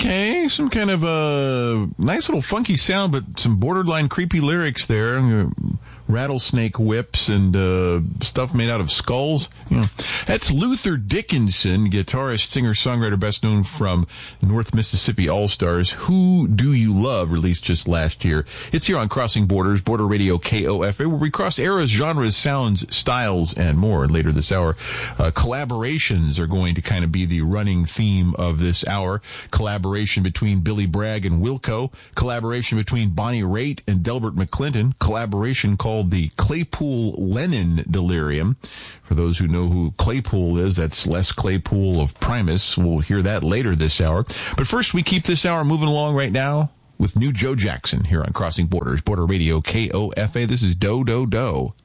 Okay, some kind of a nice little funky sound, but some borderline creepy lyrics there. Rattlesnake whips and stuff made out of skulls. That's Luther Dickinson, guitarist, singer, songwriter, best known from North Mississippi All-Stars. Who Do You Love, released just last year. It's here on Crossing Borders, Border Radio KOFA, where we cross eras, genres, sounds, styles, and more. And later this hour, collaborations are going to kind of be the running theme of this hour. Collaboration between Billy Bragg and Wilco. Collaboration between Bonnie Raitt and Delbert McClinton. Collaboration called the Claypool-Lennon Delirium. For those who know who Claypool is, that's Les Claypool of Primus. We'll hear that later this hour. But first, we keep this hour moving along right now with new Joe Jackson here on Crossing Borders, Border Radio KOFA. This is Do Do Do.